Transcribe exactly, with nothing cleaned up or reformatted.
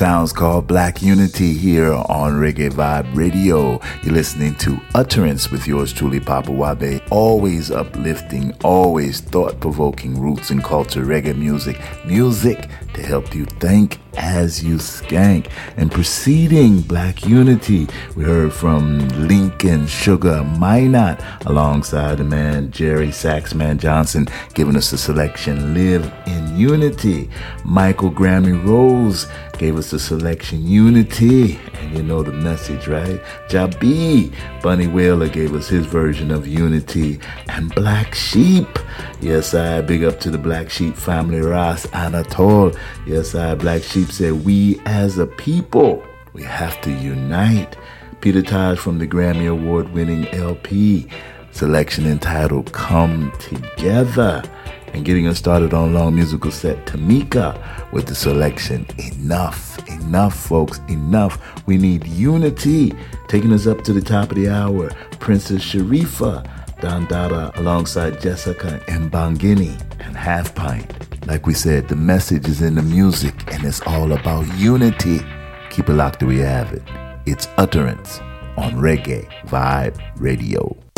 sounds called Black Unity here on Reggae Vibe Radio. You're listening to Utterance with yours truly, Papa Wabe. Always uplifting, always thought-provoking roots and culture reggae music. Music to help you think as you skank. And preceding Black Unity, we heard from Lincoln Sugar Minot alongside the man Jerry Saxman Johnson, giving us the selection Live in Unity. Michael Grammy Rose gave us the selection Unity, and you know the message, right? Jabi Bunny Wailer gave us his version of Unity. And Black Sheep, yes I big up to the Black Sheep family, Ras Anatol. Yes I Black Sheep said, we as a people, we have to unite. Peter Taj from the Grammy Award winning L P selection entitled Come Together. And getting us started on long musical set, Tamika with the selection Enough. Enough, folks, enough. We need unity. Taking us up to the top of the hour, Princess Sharifa Dandara alongside Jessica and Bangini and Half Pint. Like we said, the message is in the music and it's all about unity. Keep it locked till we have it. It's Utterance on Reggae Vibe Radio.